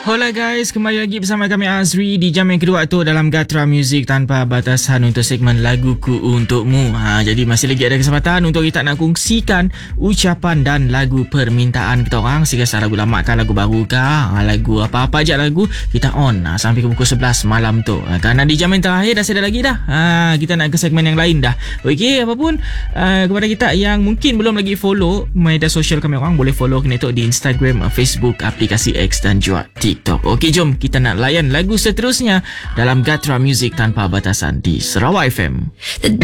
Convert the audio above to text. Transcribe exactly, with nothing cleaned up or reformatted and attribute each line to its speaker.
Speaker 1: Hola guys, kembali lagi bersama kami Azri di jam yang kedua tu dalam Gatra Music Tanpa Batasan untuk segmen Laguku Untukmu. Ha, jadi masih lagi ada kesempatan untuk kita nak kongsikan ucapan dan lagu permintaan kita orang. Sikasah lagu lama kah, lagu baru kah, ha, lagu apa-apa je lagu kita on ha, sampai ke pukul sebelas malam tu. Ha, kerana di jam yang terakhir dah sedar lagi dah. Ha, kita nak ke segmen yang lain dah. Okey, apapun uh, kepada kita yang mungkin belum lagi follow media sosial kami orang, boleh follow kena tu di Instagram, Facebook, aplikasi X dan juga TikTok. Okey, jom kita nak layan lagu seterusnya dalam Gatra Music Tanpa Batasan di Sarawak F M.